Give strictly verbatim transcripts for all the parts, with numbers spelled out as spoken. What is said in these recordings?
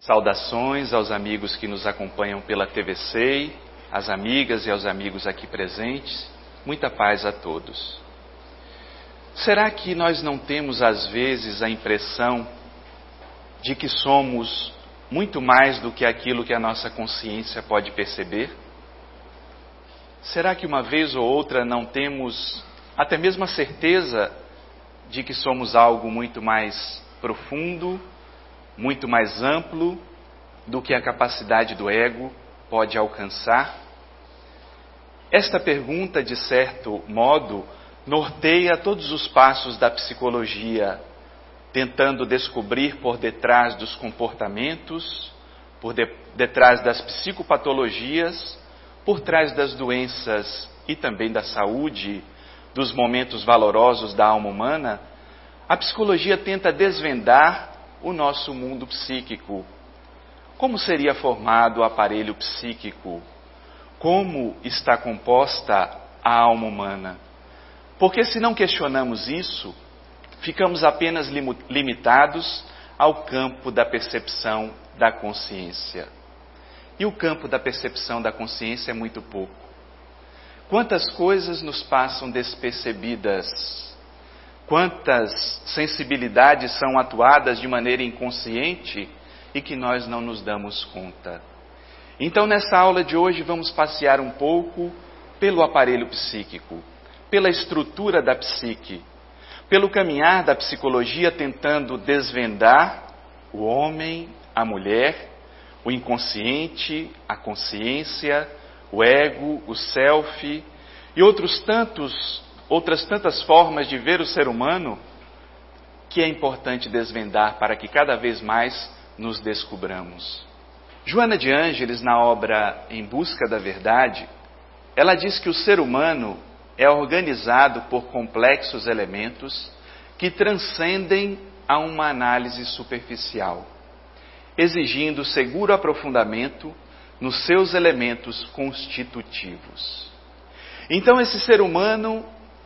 Saudações aos amigos que nos acompanham pela T V C E I, às amigas e aos amigos aqui presentes. Muita paz a todos. Será que nós não temos às vezes a impressão de que somos muito mais do que aquilo que a nossa consciência pode perceber? Será que uma vez ou outra não temos até mesmo a certeza de que somos algo muito mais profundo, muito mais amplo do que a capacidade do ego pode alcançar? Esta pergunta, de certo modo, norteia todos os passos da psicologia, tentando descobrir por detrás dos comportamentos, por de, detrás das psicopatologias, por trás das doenças e também da saúde, dos momentos valorosos da alma humana. A psicologia tenta desvendar o nosso mundo psíquico. Como seria formado o aparelho psíquico? Como está composta a alma humana? Porque se não questionamos isso, ficamos apenas limitados ao campo da percepção da consciência. E o campo da percepção da consciência é muito pouco. Quantas coisas nos passam despercebidas? Quantas sensibilidades são atuadas de maneira inconsciente e que nós não nos damos conta? Então, nessa aula de hoje, vamos passear um pouco pelo aparelho psíquico, pela estrutura da psique, pelo caminhar da psicologia tentando desvendar o homem, a mulher, o inconsciente, a consciência, o ego, o self e outros tantos outras tantas formas de ver o ser humano que é importante desvendar para que cada vez mais nos descubramos. Joana de Ângeles, na obra Em Busca da Verdade, ela diz que o ser humano é organizado por complexos elementos que transcendem a uma análise superficial, exigindo seguro aprofundamento nos seus elementos constitutivos. Então, esse ser humano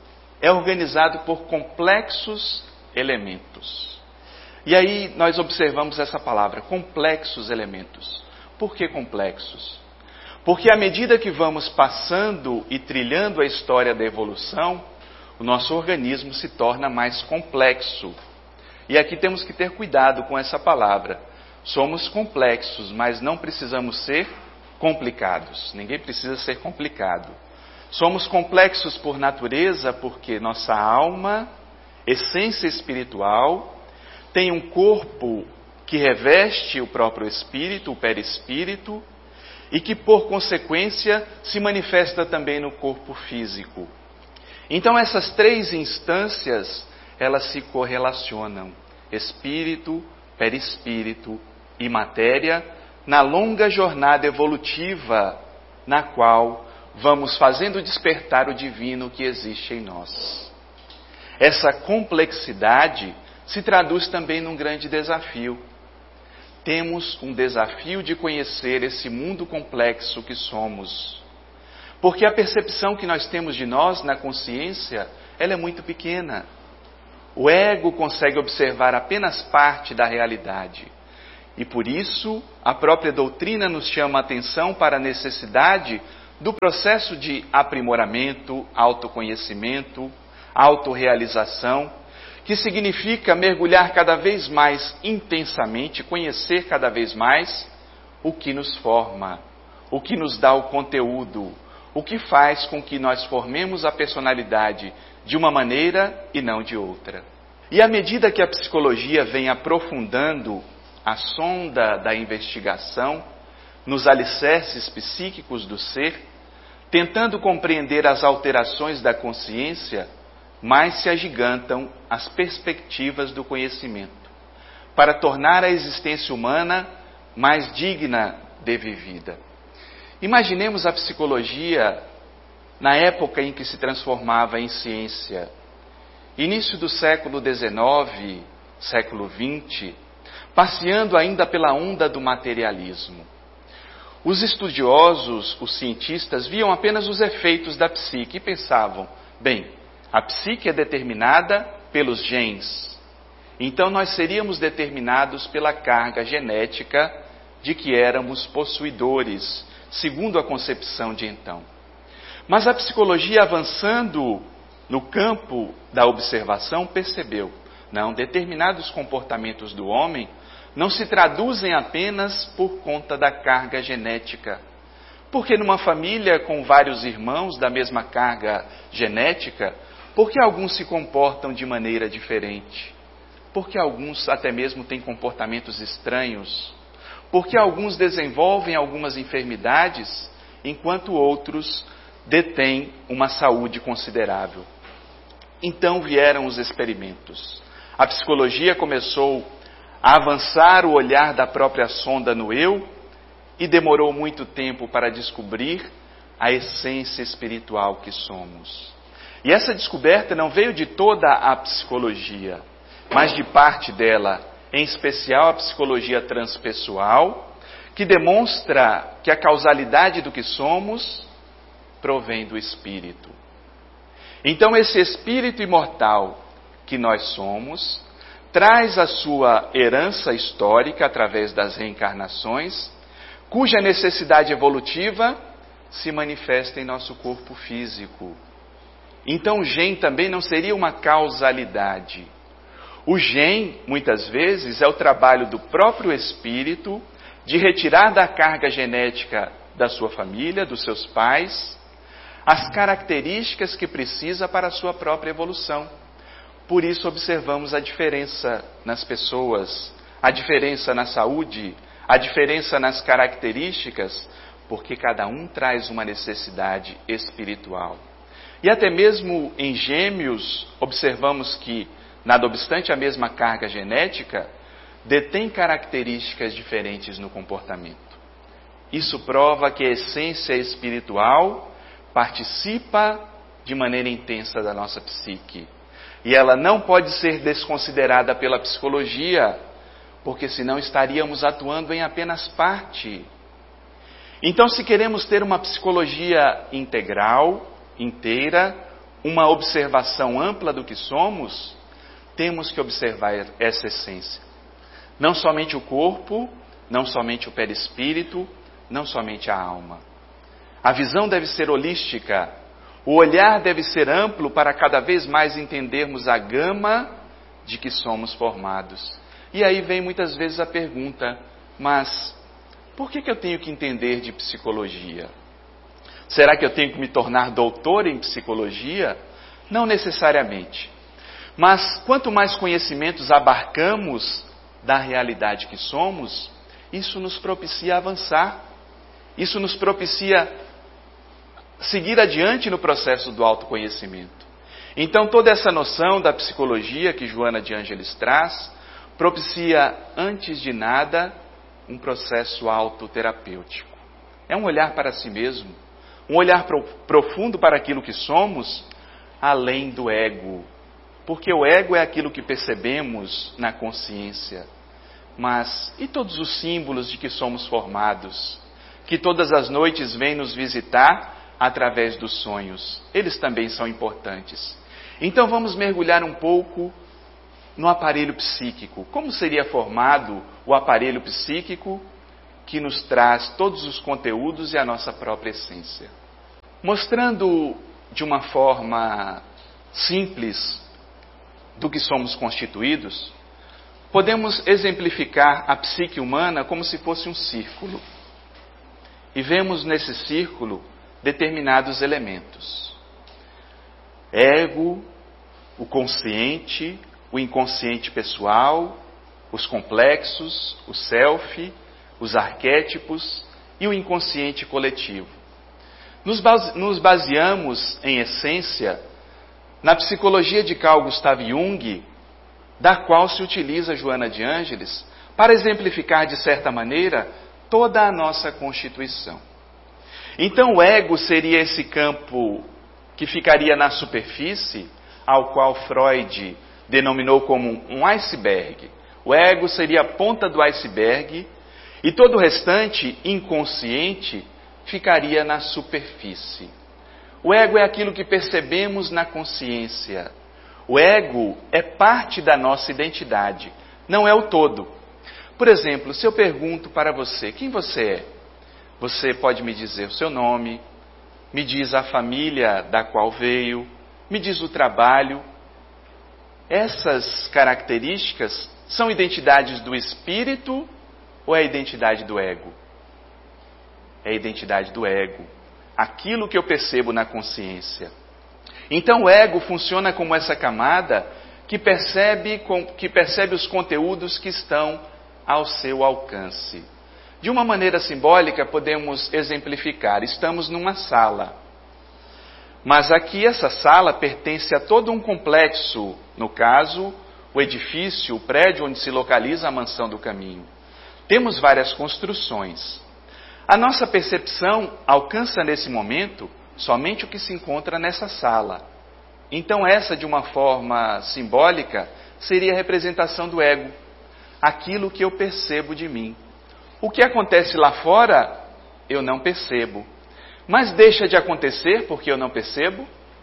é organizado por complexos elementos. E aí nós observamos essa palavra, complexos elementos. Por que complexos? Porque à medida que vamos passando e trilhando a história da evolução, o nosso organismo se torna mais complexo. E aqui temos que ter cuidado com essa palavra. Somos complexos, mas não precisamos ser complicados. Ninguém precisa ser complicado. Somos complexos por natureza porque nossa alma, essência espiritual, tem um corpo que reveste o próprio espírito, o perispírito, e que por consequência se manifesta também no corpo físico. Então essas três instâncias, elas se correlacionam, espírito, perispírito e matéria, na longa jornada evolutiva na qual vamos fazendo despertar o divino que existe em nós. Essa complexidade se traduz também num grande desafio. Temos um desafio de conhecer esse mundo complexo que somos. Porque a percepção que nós temos de nós na consciência, ela é muito pequena. O ego consegue observar apenas parte da realidade. E por isso, a própria doutrina nos chama a atenção para a necessidade do processo de aprimoramento, autoconhecimento, autorrealização, que significa mergulhar cada vez mais intensamente, conhecer cada vez mais o que nos forma, o que nos dá o conteúdo, o que faz com que nós formemos a personalidade de uma maneira e não de outra. E à medida que a psicologia vem aprofundando a sonda da investigação nos alicerces psíquicos do ser, tentando compreender as alterações da consciência, mais se agigantam as perspectivas do conhecimento, para tornar a existência humana mais digna de vivida. Imaginemos a psicologia na época em que se transformava em ciência, início do século dezenove, século vinte, passeando ainda pela onda do materialismo. Os estudiosos, os cientistas, viam apenas os efeitos da psique e pensavam, bem, a psique é determinada pelos genes. Então nós seríamos determinados pela carga genética de que éramos possuidores, segundo a concepção de então. Mas a psicologia, avançando no campo da observação, percebeu, não, determinados comportamentos do homem não se traduzem apenas por conta da carga genética. Porque numa família com vários irmãos da mesma carga genética, por que alguns se comportam de maneira diferente? Porque alguns até mesmo têm comportamentos estranhos? Porque alguns desenvolvem algumas enfermidades, enquanto outros detêm uma saúde considerável? Então vieram os experimentos. A psicologia começou a avançar o olhar da própria sonda no eu e demorou muito tempo para descobrir a essência espiritual que somos. E essa descoberta não veio de toda a psicologia, mas de parte dela, em especial a psicologia transpessoal, que demonstra que a causalidade do que somos provém do espírito. Então esse espírito imortal que nós somos, traz a sua herança histórica através das reencarnações, cuja necessidade evolutiva se manifesta em nosso corpo físico. Então o gene também não seria uma causalidade. O gene, muitas vezes, é o trabalho do próprio espírito de retirar da carga genética da sua família, dos seus pais, as características que precisa para a sua própria evolução. Por isso observamos a diferença nas pessoas, a diferença na saúde, a diferença nas características, porque cada um traz uma necessidade espiritual. E até mesmo em gêmeos, observamos que, nada obstante a mesma carga genética, detém características diferentes no comportamento. Isso prova que a essência espiritual participa de maneira intensa da nossa psique. E ela não pode ser desconsiderada pela psicologia, porque senão estaríamos atuando em apenas parte. Então, se queremos ter uma psicologia integral, inteira, uma observação ampla do que somos, temos que observar essa essência. Não somente o corpo, não somente o perispírito, não somente a alma. A visão deve ser holística. O olhar deve ser amplo para cada vez mais entendermos a gama de que somos formados. E aí vem muitas vezes a pergunta, mas por que que eu tenho que entender de psicologia? Será que eu tenho que me tornar doutor em psicologia? Não necessariamente. Mas quanto mais conhecimentos abarcamos da realidade que somos, isso nos propicia avançar. Isso nos propicia seguir adiante no processo do autoconhecimento. Então toda essa noção da psicologia que Joana de Ângeles traz, propicia, antes de nada, um processo autoterapêutico. É um olhar para si mesmo, um olhar pro, profundo para aquilo que somos, além do ego. Porque o ego é aquilo que percebemos na consciência. Mas e todos os símbolos de que somos formados, que todas as noites vêm nos visitar através dos sonhos? Eles também são importantes. Então vamos mergulhar um pouco no aparelho psíquico. Como seria formado o aparelho psíquico que nos traz todos os conteúdos e a nossa própria essência? Mostrando de uma forma simples do que somos constituídos, podemos exemplificar a psique humana como se fosse um círculo. E vemos nesse círculo determinados elementos. Ego, o consciente, o inconsciente pessoal, os complexos, o self, os arquétipos e o inconsciente coletivo. Nos, base, nos baseamos, em essência, na psicologia de Carl Gustav Jung, da qual se utiliza Joana de Ângeles, para exemplificar, de certa maneira, toda a nossa constituição. Então o ego seria esse campo que ficaria na superfície, ao qual Freud denominou como um iceberg. O ego seria a ponta do iceberg e todo o restante, inconsciente, ficaria na superfície. O ego é aquilo que percebemos na consciência. O ego é parte da nossa identidade, não é o todo. Por exemplo, se eu pergunto para você, quem você é? Você pode me dizer o seu nome, me diz a família da qual veio, me diz o trabalho. Essas características são identidades do espírito ou é a identidade do ego? É a identidade do ego. Aquilo que eu percebo na consciência. Então o ego funciona como essa camada que percebe, que percebe os conteúdos que estão ao seu alcance. De uma maneira simbólica, podemos exemplificar. Estamos numa sala. Mas aqui essa sala pertence a todo um complexo. No caso, o edifício, o prédio onde se localiza a mansão do caminho. Temos várias construções. A nossa percepção alcança nesse momento somente o que se encontra nessa sala. Então essa, de uma forma simbólica, seria a representação do ego. Aquilo que eu percebo de mim. O que acontece lá fora, eu não percebo. Mas deixa de acontecer porque eu não percebo?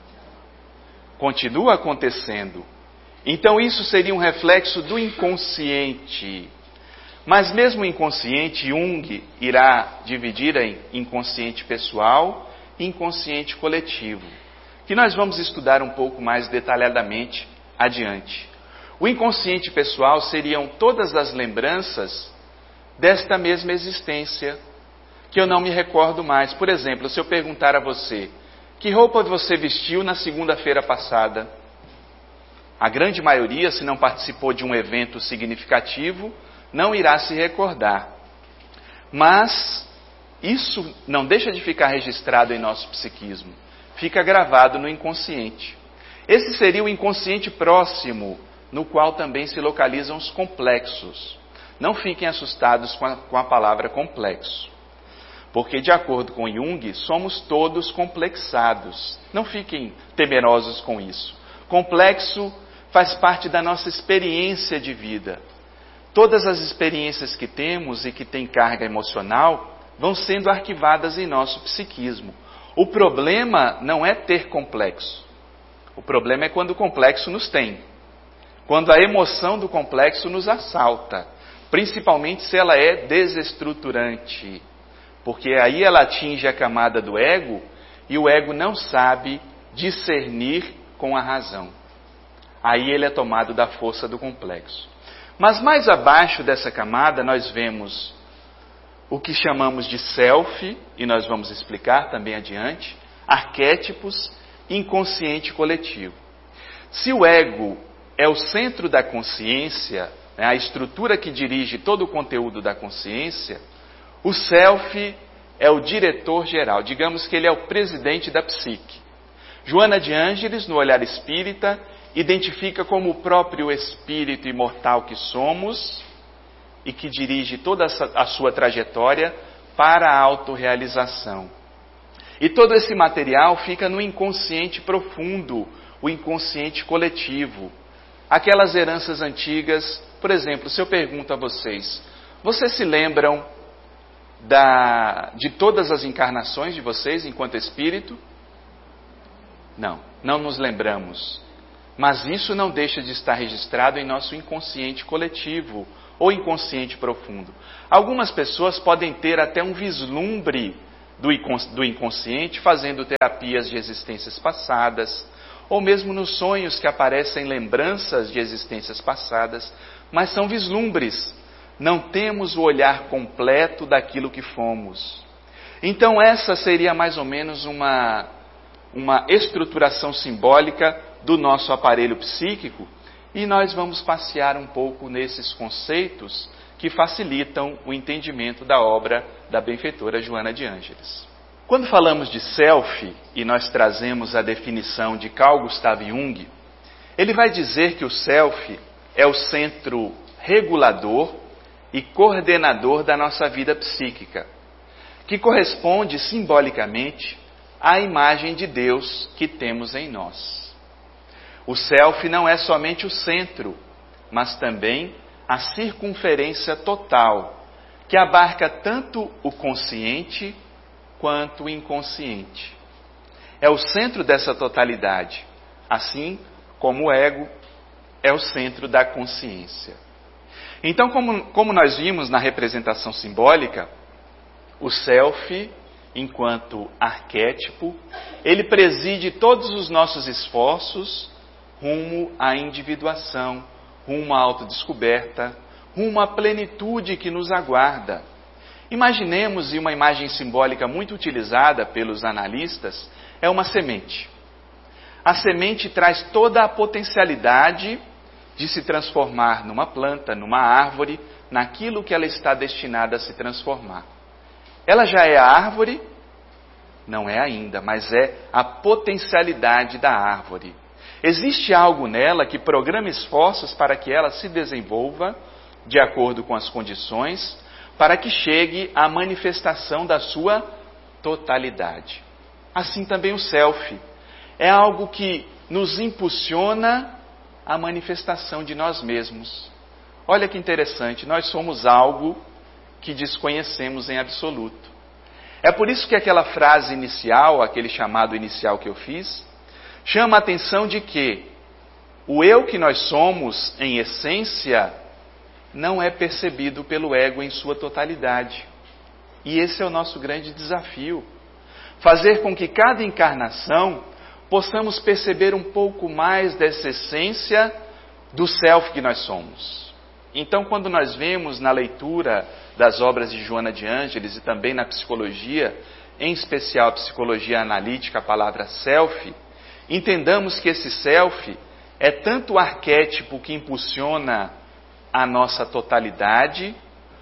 Continua acontecendo. Então isso seria um reflexo do inconsciente. Mas mesmo o inconsciente, Jung irá dividir em inconsciente pessoal e inconsciente coletivo, que nós vamos estudar um pouco mais detalhadamente adiante. O inconsciente pessoal seriam todas as lembranças desta mesma existência, que eu não me recordo mais. Por exemplo, se eu perguntar a você, que roupa você vestiu na segunda-feira passada? A grande maioria, se não participou de um evento significativo, não irá se recordar. Mas isso não deixa de ficar registrado em nosso psiquismo. Fica gravado no inconsciente. Esse seria o inconsciente próximo, no qual também se localizam os complexos. Não fiquem assustados com a, com a palavra complexo. Porque, de acordo com Jung, somos todos complexados. Não fiquem temerosos com isso. Complexo faz parte da nossa experiência de vida. Todas as experiências que temos e que têm carga emocional vão sendo arquivadas em nosso psiquismo. O problema não é ter complexo. O problema é quando o complexo nos tem. Quando a emoção do complexo nos assalta. Principalmente se ela é desestruturante. Porque aí ela atinge a camada do ego e o ego não sabe discernir com a razão. Aí ele é tomado da força do complexo. Mas mais abaixo dessa camada nós vemos o que chamamos de self, e nós vamos explicar também adiante, arquétipos, inconsciente coletivo. Se o ego é o centro da consciência, né, a estrutura que dirige todo o conteúdo da consciência, o self é o diretor geral, digamos que ele é o presidente da psique. Joana de Ângeles, no Olhar Espírita, identifica como o próprio espírito imortal que somos e que dirige toda a sua trajetória para a autorrealização. E todo esse material fica no inconsciente profundo, o inconsciente coletivo. Aquelas heranças antigas, por exemplo, se eu pergunto a vocês, vocês se lembram da, de todas as encarnações de vocês enquanto espírito? Não, não nos lembramos. Mas isso não deixa de estar registrado em nosso inconsciente coletivo ou inconsciente profundo. Algumas pessoas podem ter até um vislumbre do inconsciente fazendo terapias de existências passadas, ou mesmo nos sonhos que aparecem lembranças de existências passadas, mas são vislumbres. Não temos o olhar completo daquilo que fomos. Então essa seria mais ou menos uma, uma estruturação simbólica do nosso aparelho psíquico, e nós vamos passear um pouco nesses conceitos que facilitam o entendimento da obra da benfeitora Joana de Ângeles. Quando falamos de self, e nós trazemos a definição de Carl Gustav Jung, ele vai dizer que o self é o centro regulador e coordenador da nossa vida psíquica, que corresponde simbolicamente à imagem de Deus que temos em nós. O self não é somente o centro, mas também a circunferência total, que abarca tanto o consciente quanto o inconsciente. É o centro dessa totalidade, assim como o ego é o centro da consciência. Então, como, como nós vimos na representação simbólica, o self, enquanto arquétipo, ele preside todos os nossos esforços rumo à individuação, rumo à autodescoberta, rumo à plenitude que nos aguarda. Imaginemos, e uma imagem simbólica muito utilizada pelos analistas, é uma semente. A semente traz toda a potencialidade de se transformar numa planta, numa árvore, naquilo que ela está destinada a se transformar. Ela já é a árvore? Não é ainda, mas é a potencialidade da árvore. Existe algo nela que programa esforços para que ela se desenvolva de acordo com as condições, para que chegue à manifestação da sua totalidade. Assim também o self. É algo que nos impulsiona à manifestação de nós mesmos. Olha que interessante, nós somos algo que desconhecemos em absoluto. É por isso que aquela frase inicial, aquele chamado inicial que eu fiz, chama a atenção de que o eu que nós somos, em essência, não é percebido pelo ego em sua totalidade. E esse é o nosso grande desafio. Fazer com que cada encarnação possamos perceber um pouco mais dessa essência do self que nós somos. Então, quando nós vemos na leitura das obras de Joana de Ângeles e também na psicologia, em especial a psicologia analítica, a palavra self, entendamos que esse self é tanto o arquétipo que impulsiona a nossa totalidade,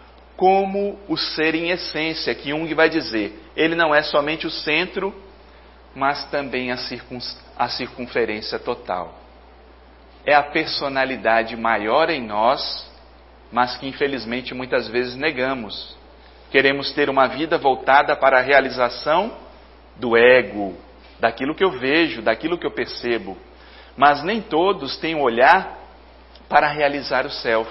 como o ser em essência, que Jung vai dizer, ele não é somente o centro, mas também a, circun, a circunferência total. É a personalidade maior em nós, mas que infelizmente muitas vezes negamos. Queremos ter uma vida voltada para a realização do ego, daquilo que eu vejo, daquilo que eu percebo. Mas nem todos têm um olhar para realizar o self.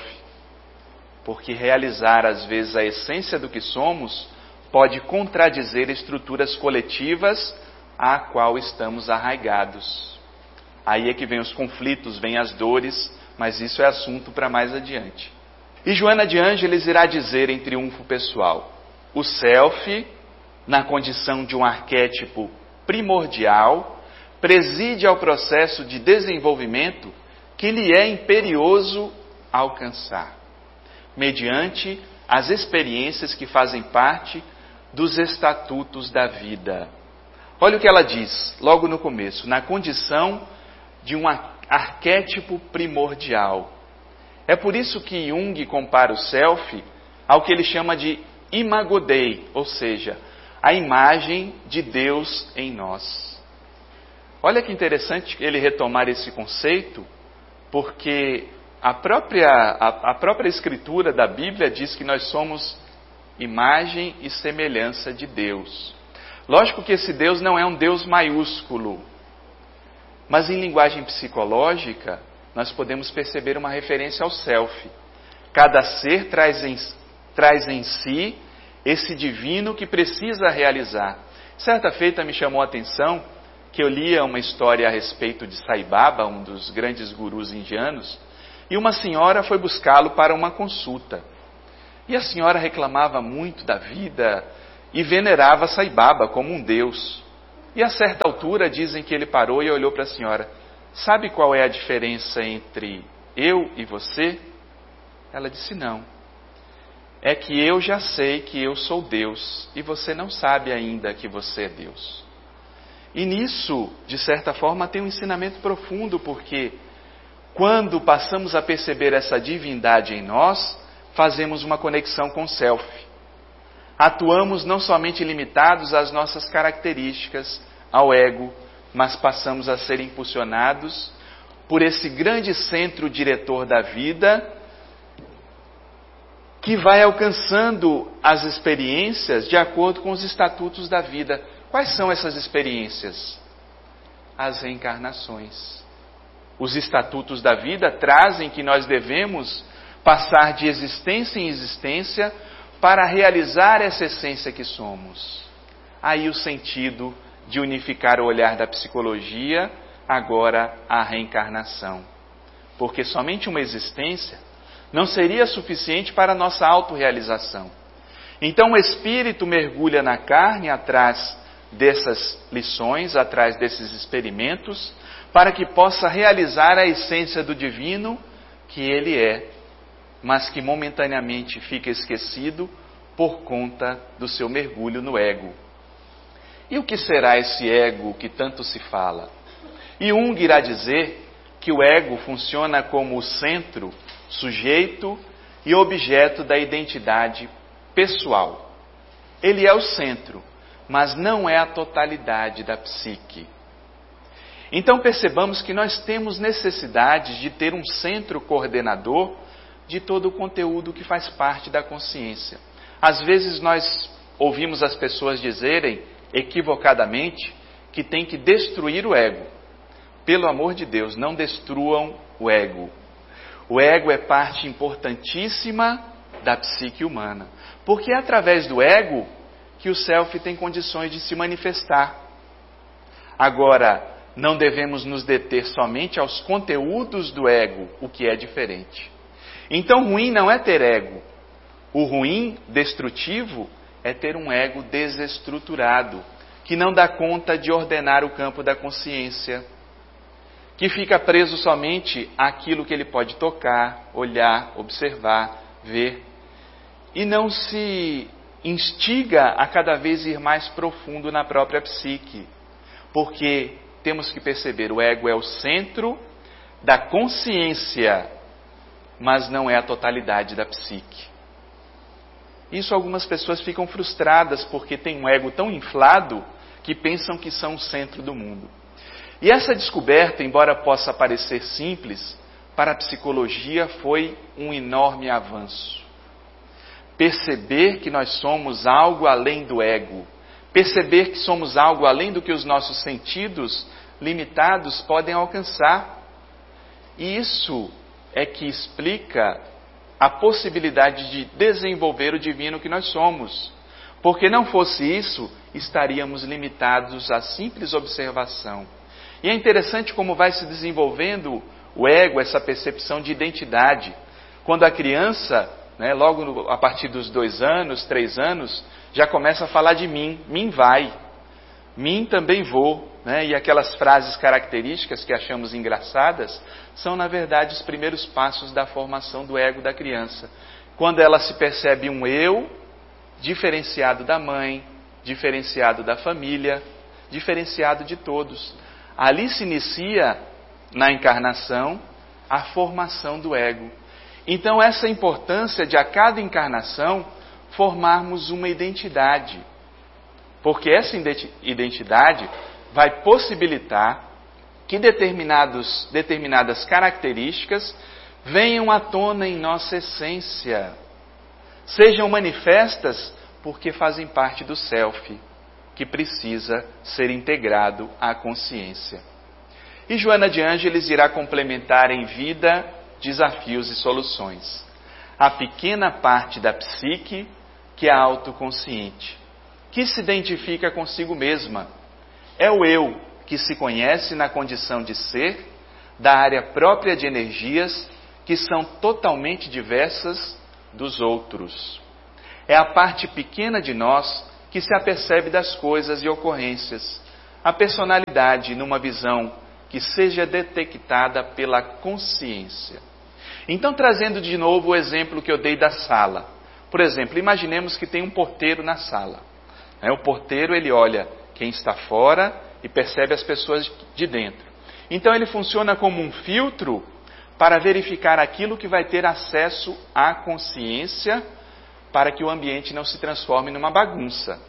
Porque realizar, às vezes, a essência do que somos pode contradizer estruturas coletivas à qual estamos arraigados. Aí é que vem os conflitos, vem as dores, mas isso é assunto para mais adiante. E Joana de Ângeles irá dizer em Triunfo Pessoal, o self, na condição de um arquétipo primordial, preside ao processo de desenvolvimento que lhe é imperioso alcançar, mediante as experiências que fazem parte dos estatutos da vida. Olha o que ela diz, logo no começo, na condição de um arquétipo primordial. É por isso que Jung compara o self ao que ele chama de imago Dei, ou seja, a imagem de Deus em nós. Olha que interessante ele retomar esse conceito, porque a própria, a, a própria escritura da Bíblia diz que nós somos imagem e semelhança de Deus. Lógico que esse Deus não é um Deus maiúsculo, mas em linguagem psicológica, nós podemos perceber uma referência ao self. Cada ser traz em, traz em si esse divino que precisa realizar. Certa feita me chamou a atenção que eu lia uma história a respeito de Sai Baba, um dos grandes gurus indianos, e uma senhora foi buscá-lo para uma consulta. E a senhora reclamava muito da vida e venerava Sai Baba como um deus. E a certa altura dizem que ele parou e olhou para a senhora. Sabe qual é a diferença entre eu e você? Ela disse não. É que eu já sei que eu sou Deus e você não sabe ainda que você é Deus. E nisso, de certa forma, tem um ensinamento profundo, porque quando passamos a perceber essa divindade em nós, fazemos uma conexão com o self. Atuamos não somente limitados às nossas características, ao ego, mas passamos a ser impulsionados por esse grande centro diretor da vida, que vai alcançando as experiências de acordo com os estatutos da vida. Quais são essas experiências? As reencarnações. Os estatutos da vida trazem que nós devemos passar de existência em existência para realizar essa essência que somos. Aí o sentido de unificar o olhar da psicologia, agora a reencarnação. Porque somente uma existência não seria suficiente para a nossa autorrealização. Então o espírito mergulha na carne atrás dessas lições, atrás desses experimentos, para que possa realizar a essência do divino que ele é, mas que momentaneamente fica esquecido por conta do seu mergulho no ego. E o que será esse ego que tanto se fala? Jung irá dizer que o ego funciona como o centro, sujeito e objeto da identidade pessoal. Ele é o centro, mas não é a totalidade da psique. Então percebamos que nós temos necessidade de ter um centro coordenador de todo o conteúdo que faz parte da consciência. Às vezes nós ouvimos as pessoas dizerem, equivocadamente, que tem que destruir o ego. Pelo amor de Deus, não destruam o ego. O ego é parte importantíssima da psique humana, porque é através do ego que o self tem condições de se manifestar. Agora, não devemos nos deter somente aos conteúdos do ego, o que é diferente. Então, ruim não é ter ego. O ruim, destrutivo, é ter um ego desestruturado, que não dá conta de ordenar o campo da consciência, que fica preso somente àquilo que ele pode tocar, olhar, observar, ver, e não se instiga a cada vez ir mais profundo na própria psique, porque temos que perceber, o ego é o centro da consciência, mas não é a totalidade da psique. Isso algumas pessoas ficam frustradas porque têm um ego tão inflado que pensam que são o centro do mundo. E essa descoberta, embora possa parecer simples, para a psicologia foi um enorme avanço. Perceber que nós somos algo além do ego, perceber que somos algo além do que os nossos sentidos limitados podem alcançar. E isso é que explica a possibilidade de desenvolver o divino que nós somos. Porque não fosse isso, estaríamos limitados à simples observação. E é interessante como vai se desenvolvendo o ego, essa percepção de identidade. Quando a criança, né, logo no, a partir dos dois anos, três anos, já começa a falar de mim. Mim vai. Mim também vou. Né? E aquelas frases características que achamos engraçadas são, na verdade, os primeiros passos da formação do ego da criança. Quando ela se percebe um eu diferenciado da mãe, diferenciado da família, diferenciado de todos. Ali se inicia, na encarnação, a formação do ego. Então, essa importância de a cada encarnação formarmos uma identidade. Porque essa identidade vai possibilitar que determinados, determinadas características venham à tona em nossa essência. Sejam manifestas porque fazem parte do self, que precisa ser integrado à consciência. E Joana de Ângeles irá complementar em vida, desafios e soluções. A pequena parte da psique que é autoconsciente, que se identifica consigo mesma. É o eu que se conhece na condição de ser, da área própria de energias que são totalmente diversas dos outros. É a parte pequena de nós que se apercebe das coisas e ocorrências, a personalidade numa visão que seja detectada pela consciência. Então, trazendo de novo o exemplo que eu dei da sala. Por exemplo, imaginemos que tem um porteiro na sala. O porteiro, ele olha quem está fora e percebe as pessoas de dentro. Então, ele funciona como um filtro para verificar aquilo que vai ter acesso à consciência, para que o ambiente não se transforme numa bagunça.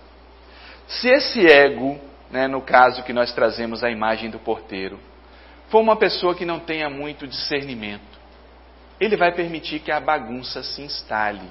Se esse ego, né, no caso que nós trazemos a imagem do porteiro, for uma pessoa que não tenha muito discernimento, ele vai permitir que a bagunça se instale.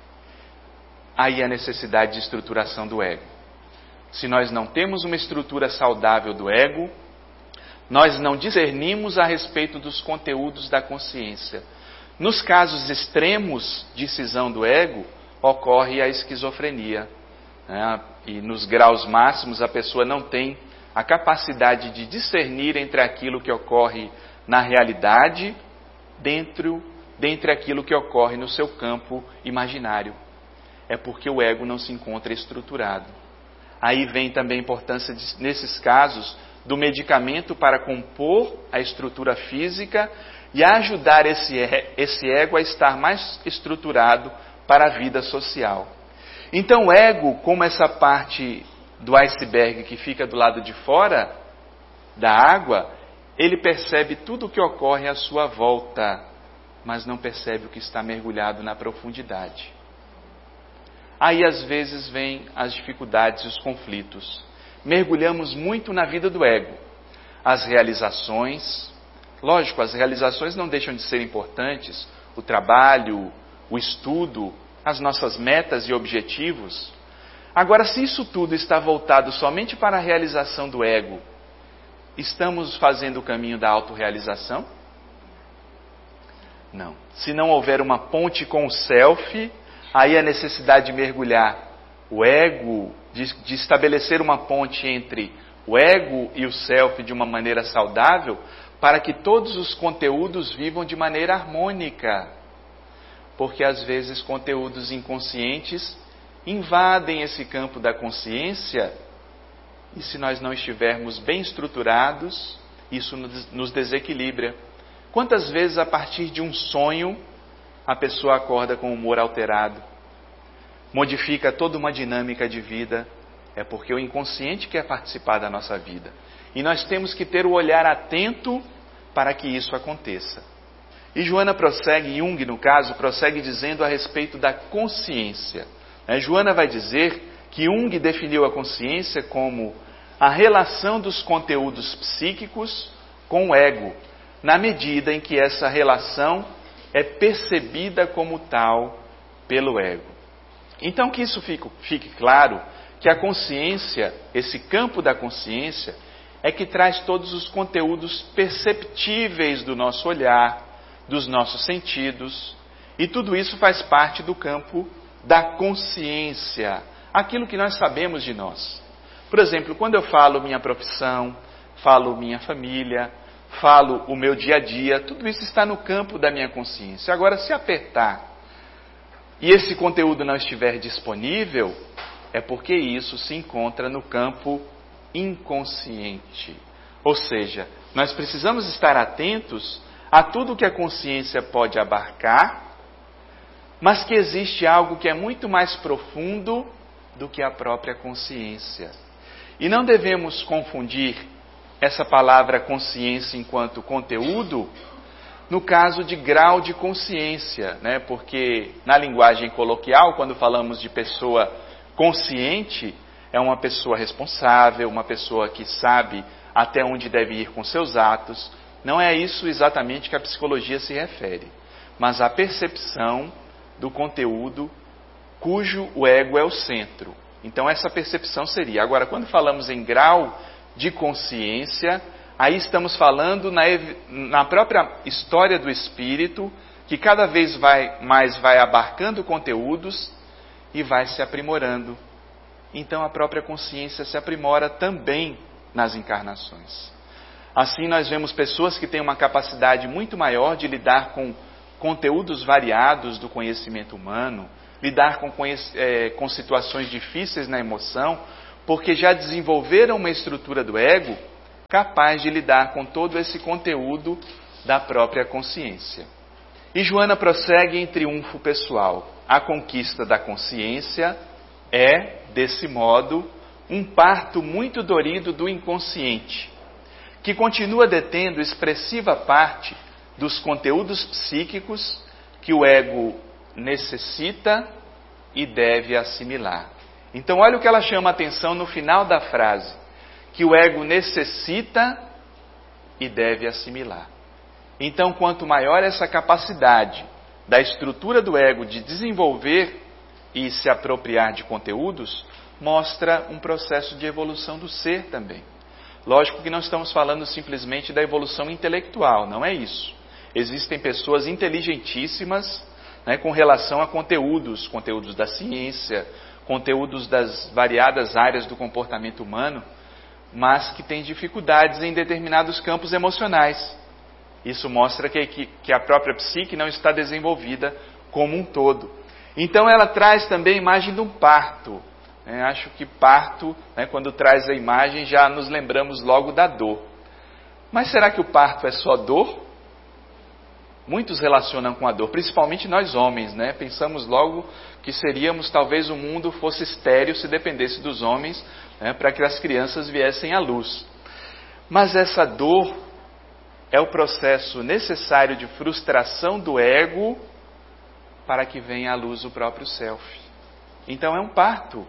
Aí a necessidade de estruturação do ego. Se nós não temos uma estrutura saudável do ego, nós não discernimos a respeito dos conteúdos da consciência. Nos casos extremos de cisão do ego, ocorre a esquizofrenia. Né? E nos graus máximos a pessoa não tem a capacidade de discernir entre aquilo que ocorre na realidade, dentro dentre aquilo que ocorre no seu campo imaginário. É porque o ego não se encontra estruturado. Aí vem também a importância, de, nesses casos, do medicamento para compor a estrutura física e ajudar esse, esse ego a estar mais estruturado para a vida social. Então o ego, como essa parte do iceberg que fica do lado de fora da água, ele percebe tudo o que ocorre à sua volta, mas não percebe o que está mergulhado na profundidade. Aí às vezes vêm as dificuldades e os conflitos. Mergulhamos muito na vida do ego. As realizações, lógico, as realizações não deixam de ser importantes, o trabalho, o estudo, as nossas metas e objetivos. Agora, se isso tudo está voltado somente para a realização do ego, estamos fazendo o caminho da autorrealização? Não. Se não houver uma ponte com o self, aí a necessidade de mergulhar o ego, de, de estabelecer uma ponte entre o ego e o self de uma maneira saudável, para que todos os conteúdos vivam de maneira harmônica. Porque às vezes conteúdos inconscientes invadem esse campo da consciência, e se nós não estivermos bem estruturados, isso nos desequilibra. Quantas vezes a partir de um sonho a pessoa acorda com o humor alterado, modifica toda uma dinâmica de vida? É porque o inconsciente quer participar da nossa vida. E nós temos que ter o olhar atento para que isso aconteça. E Joana prossegue, Jung no caso, prossegue dizendo a respeito da consciência. É, Joana vai dizer que Jung definiu a consciência como a relação dos conteúdos psíquicos com o ego, na medida em que essa relação é percebida como tal pelo ego. Então que isso fique, fique claro, que a consciência, esse campo da consciência, é que traz todos os conteúdos perceptíveis do nosso olhar, dos nossos sentidos, e tudo isso faz parte do campo da consciência, aquilo que nós sabemos de nós. Por exemplo, quando eu falo minha profissão, falo minha família, falo o meu dia a dia, tudo isso está no campo da minha consciência. Agora, se apertar e esse conteúdo não estiver disponível, é porque isso se encontra no campo inconsciente. Ou seja, nós precisamos estar atentos a tudo que a consciência pode abarcar, mas que existe algo que é muito mais profundo do que a própria consciência. E não devemos confundir essa palavra consciência enquanto conteúdo no caso de grau de consciência, né? Porque na linguagem coloquial, quando falamos de pessoa consciente, é uma pessoa responsável, uma pessoa que sabe até onde deve ir com seus atos. Não é isso exatamente que a psicologia se refere, mas a percepção do conteúdo cujo o ego é o centro. Então essa percepção seria. Agora, quando falamos em grau de consciência, aí estamos falando na, na própria história do espírito, que cada vez vai, mais vai abarcando conteúdos e vai se aprimorando. Então a própria consciência se aprimora também nas encarnações. Assim nós vemos pessoas que têm uma capacidade muito maior de lidar com conteúdos variados do conhecimento humano, lidar com, é, com situações difíceis na emoção, porque já desenvolveram uma estrutura do ego capaz de lidar com todo esse conteúdo da própria consciência. E Joana prossegue em triunfo pessoal. A conquista da consciência é, desse modo, um parto muito dorido do inconsciente, que continua detendo expressiva parte dos conteúdos psíquicos que o ego necessita e deve assimilar. Então, olha o que ela chama a atenção no final da frase, que o ego necessita e deve assimilar. Então, quanto maior essa capacidade da estrutura do ego de desenvolver e se apropriar de conteúdos, mostra um processo de evolução do ser também. Lógico que não estamos falando simplesmente da evolução intelectual, não é isso. Existem pessoas inteligentíssimas, né, com relação a conteúdos, conteúdos da ciência, conteúdos das variadas áreas do comportamento humano, mas que têm dificuldades em determinados campos emocionais. Isso mostra que, que, que a própria psique não está desenvolvida como um todo. Então ela traz também a imagem de um parto. É, acho que parto, né, quando traz a imagem, já nos lembramos logo da dor. Mas será que o parto é só dor? Muitos relacionam com a dor, principalmente nós homens, né? Pensamos logo que seríamos, talvez o mundo fosse estéril se dependesse dos homens, né, para que as crianças viessem à luz. Mas essa dor é o processo necessário de frustração do ego para que venha à luz o próprio self. Então é um parto.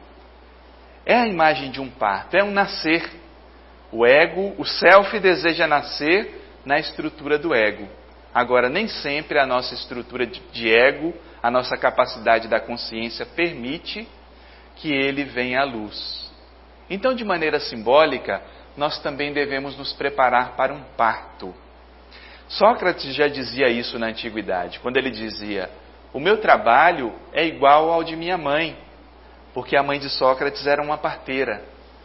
É a imagem de um parto, é um nascer. O ego, o self deseja nascer na estrutura do ego. Agora, nem sempre a nossa estrutura de ego, a nossa capacidade da consciência permite que ele venha à luz. Então, de maneira simbólica, nós também devemos nos preparar para um parto. Sócrates já dizia isso na antiguidade, quando ele dizia: o meu trabalho é igual ao de minha mãe, porque a mãe de Sócrates era uma parteira.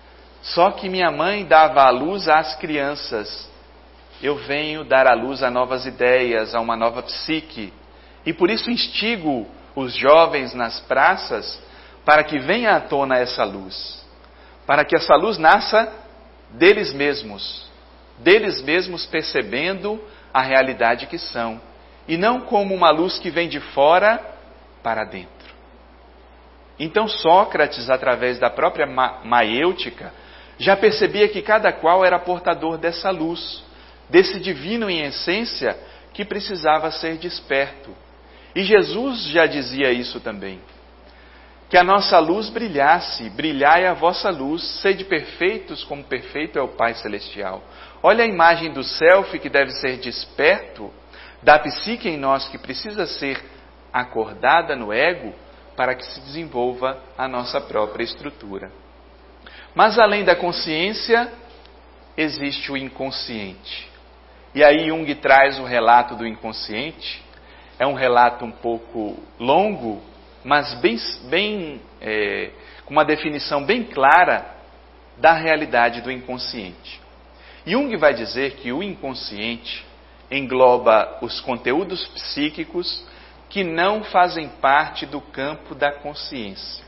Só que minha mãe dava à luz às crianças. Eu venho dar à luz a novas ideias, a uma nova psique. E por isso instigo os jovens nas praças para que venha à tona essa luz. Para que essa luz nasça deles mesmos. Deles mesmos percebendo a realidade que são. E não como uma luz que vem de fora para dentro. Então Sócrates, através da própria maiêutica, já percebia que cada qual era portador dessa luz, desse divino em essência que precisava ser desperto. E Jesus já dizia isso também. Que a nossa luz brilhasse, brilhai a vossa luz, sede perfeitos como perfeito é o Pai Celestial. Olha a imagem do self que deve ser desperto, da psique em nós que precisa ser acordada no ego, para que se desenvolva a nossa própria estrutura. Mas além da consciência, existe o inconsciente. E aí Jung traz o relato do inconsciente. É um relato um pouco longo, mas bem, bem é, com uma definição bem clara da realidade do inconsciente. Jung vai dizer que o inconsciente engloba os conteúdos psíquicos que não fazem parte do campo da consciência.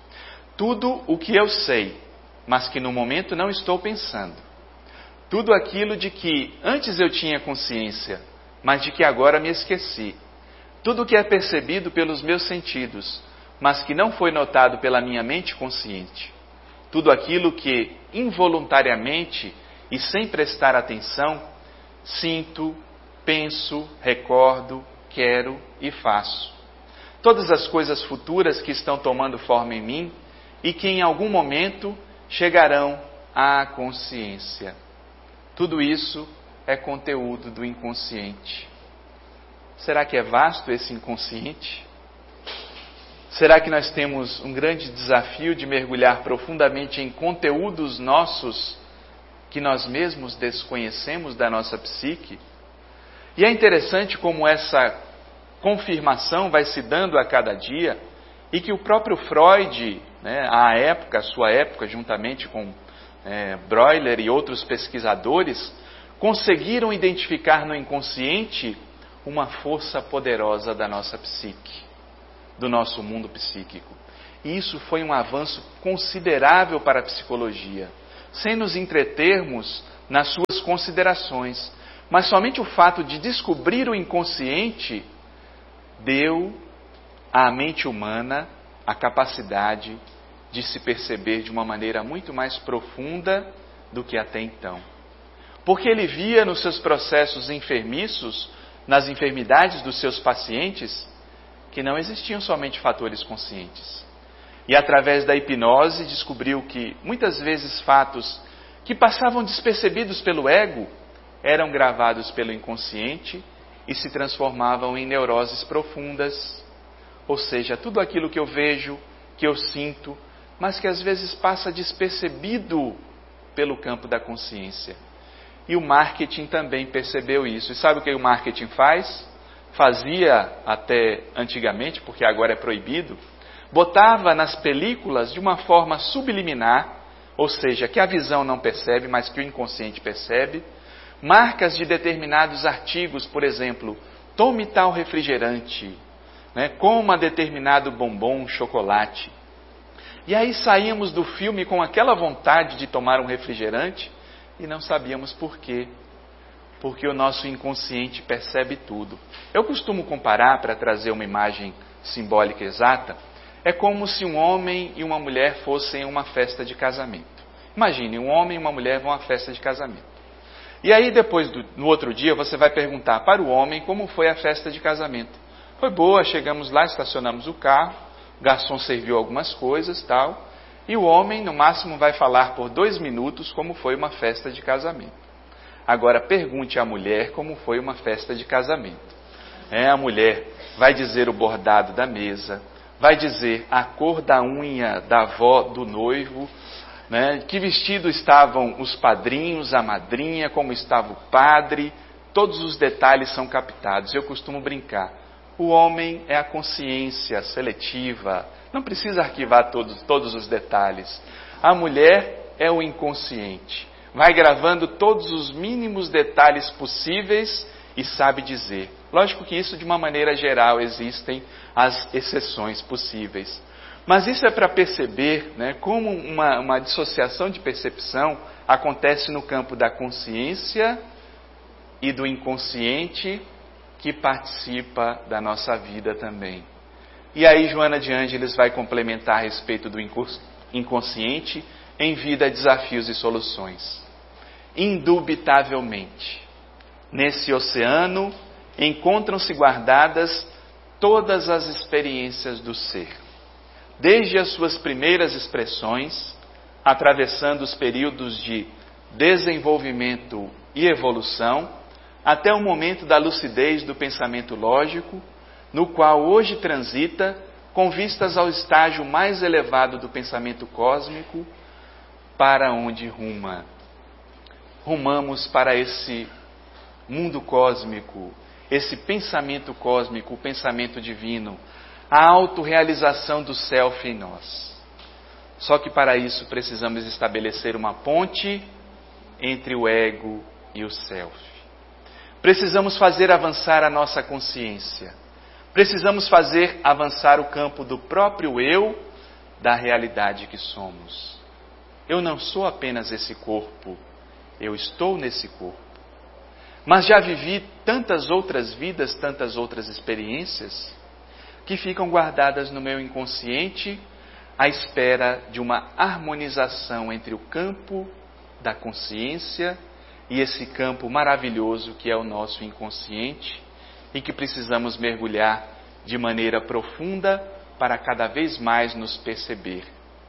Tudo o que eu sei, mas que no momento não estou pensando. Tudo aquilo de que antes eu tinha consciência, mas de que agora me esqueci. Tudo o que é percebido pelos meus sentidos, mas que não foi notado pela minha mente consciente. Tudo aquilo que involuntariamente e sem prestar atenção, sinto, penso, recordo, quero e faço. Todas as coisas futuras que estão tomando forma em mim e que em algum momento chegarão à consciência. Tudo isso é conteúdo do inconsciente. Será que é vasto esse inconsciente? Será que nós temos um grande desafio de mergulhar profundamente em conteúdos nossos que nós mesmos desconhecemos da nossa psique? E é interessante como essa confirmação vai se dando a cada dia e que o próprio Freud, né, à época, a sua época, juntamente com é, Breuer e outros pesquisadores, conseguiram identificar no inconsciente uma força poderosa da nossa psique, do nosso mundo psíquico. E isso foi um avanço considerável para a psicologia, sem nos entretermos nas suas considerações. Mas somente o fato de descobrir o inconsciente deu à mente humana a capacidade de se perceber de uma maneira muito mais profunda do que até então. Porque ele via nos seus processos enfermiços, nas enfermidades dos seus pacientes, que não existiam somente fatores conscientes. E através da hipnose descobriu que muitas vezes fatos que passavam despercebidos pelo ego eram gravados pelo inconsciente e se transformavam em neuroses profundas. Ou seja, tudo aquilo que eu vejo, que eu sinto, mas que às vezes passa despercebido pelo campo da consciência. E o marketing também percebeu isso. E sabe o que o marketing faz? Fazia até antigamente, porque agora é proibido, botava nas películas de uma forma subliminar, ou seja, que a visão não percebe, mas que o inconsciente percebe, marcas de determinados artigos, por exemplo, tome tal refrigerante, né? Coma determinado bombom, chocolate. E aí saímos do filme com aquela vontade de tomar um refrigerante e não sabíamos por quê. Porque o nosso inconsciente percebe tudo. Eu costumo comparar, para trazer uma imagem simbólica exata, é como se um homem e uma mulher fossem a uma festa de casamento. Imagine, um homem e uma mulher vão a uma festa de casamento. E aí depois, do, no outro dia, você vai perguntar para o homem como foi a festa de casamento. Foi boa, chegamos lá, estacionamos o carro, o garçom serviu algumas coisas, tal, e o homem, no máximo, vai falar por dois minutos como foi uma festa de casamento. Agora, pergunte à mulher como foi uma festa de casamento. É, a mulher vai dizer o bordado da mesa, vai dizer a cor da unha da avó do noivo, né? Que vestido estavam os padrinhos, a madrinha, como estava o padre, todos os detalhes são captados. Eu costumo brincar, o homem é a consciência seletiva, não precisa arquivar todos, todos os detalhes. A mulher é o inconsciente, vai gravando todos os mínimos detalhes possíveis e sabe dizer. Lógico que isso, de uma maneira geral, existem as exceções possíveis. Mas isso é para perceber, né, como uma, uma dissociação de percepção acontece no campo da consciência e do inconsciente que participa da nossa vida também. E aí Joana de Ângeles vai complementar a respeito do inconsciente em Vida, Desafios e Soluções. Indubitavelmente, nesse oceano encontram-se guardadas todas as experiências do ser, desde as suas primeiras expressões, atravessando os períodos de desenvolvimento e evolução, até o momento da lucidez do pensamento lógico, no qual hoje transita, com vistas ao estágio mais elevado do pensamento cósmico, para onde ruma. Rumamos para esse mundo cósmico, esse pensamento cósmico, o pensamento divino, a autorrealização do self em nós. Só que para isso precisamos estabelecer uma ponte entre o ego e o self. Precisamos fazer avançar a nossa consciência. Precisamos fazer avançar o campo do próprio eu, da realidade que somos. Eu não sou apenas esse corpo, eu estou nesse corpo. Mas já vivi tantas outras vidas, tantas outras experiências, que ficam guardadas no meu inconsciente, à espera de uma harmonização entre o campo da consciência e esse campo maravilhoso que é o nosso inconsciente, e que precisamos mergulhar de maneira profunda para cada vez mais nos perceber.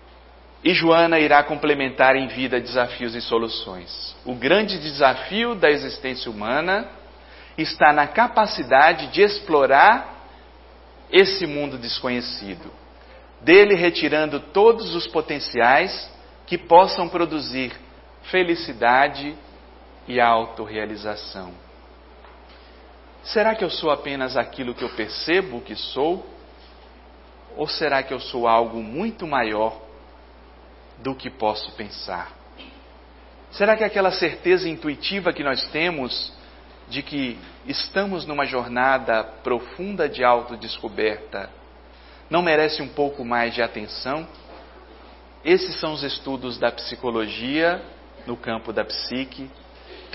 E Joana irá complementar em Vida, Desafios e Soluções. O grande desafio da existência humana está na capacidade de explorar esse mundo desconhecido, dele retirando todos os potenciais que possam produzir felicidade e autorrealização. Será que eu sou apenas aquilo que eu percebo que sou? Ou será que eu sou algo muito maior do que posso pensar? Será que aquela certeza intuitiva que nós temos de que estamos numa jornada profunda de autodescoberta não merece um pouco mais de atenção? Esses são os estudos da psicologia no campo da psique